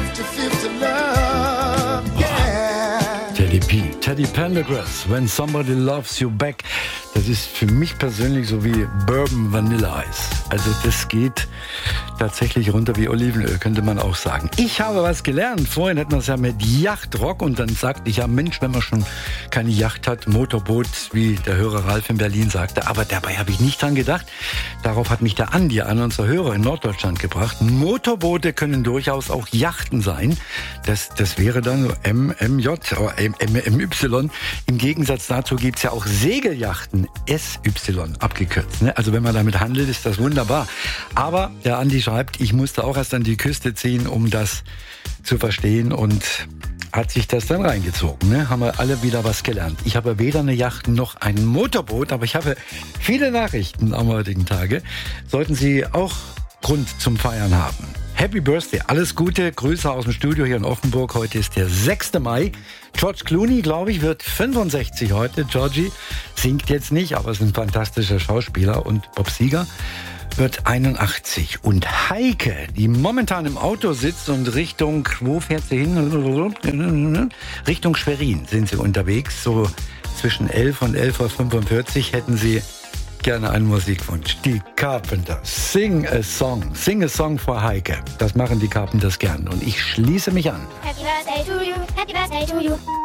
50-50 love, yeah. Teddy Pendergrass, When Somebody Loves You Back. Das ist für mich persönlich so wie Bourbon Vanilla Eis. Also das geht tatsächlich runter wie Olivenöl, könnte man auch sagen. Ich habe was gelernt. Vorhin hatten wir es ja mit Yachtrock und dann sagte ich ja, Mensch, wenn man schon keine Yacht hat, Motorboot, wie der Hörer Ralf in Berlin sagte. Aber dabei habe ich nicht dran gedacht. Darauf hat mich der Andi, unser Hörer in Norddeutschland, gebracht. Motorboote können durchaus auch Yachten sein. Das wäre dann so MMJ oder MMY. Im Gegensatz dazu gibt es ja auch Segelyachten, SY abgekürzt. Ne? Also wenn man damit handelt, ist das wunderbar. Aber der Andi schreibt, ich musste auch erst an die Küste ziehen, um das zu verstehen und hat sich das dann reingezogen. Ne? Haben wir alle wieder was gelernt. Ich habe weder eine Yacht noch ein Motorboot, aber ich habe viele Nachrichten am heutigen Tage. Sollten Sie auch Grund zum Feiern haben. Happy Birthday, alles Gute, Grüße aus dem Studio hier in Offenburg. Heute ist der 6. Mai. George Clooney, glaube ich, wird 65 heute. Georgie singt jetzt nicht, aber ist ein fantastischer Schauspieler. Und Bob Seger wird 81. Und Heike, die momentan im Auto sitzt und Richtung, wo fährt sie hin? Richtung Schwerin sind sie unterwegs. So zwischen 11 und 11.45 Uhr hätten sie gerne einen Musikwunsch. Die Carpenters. Sing a Song. Sing a Song for Heike. Das machen die Carpenters gern. Und ich schließe mich an. Happy birthday to you. Happy birthday to you.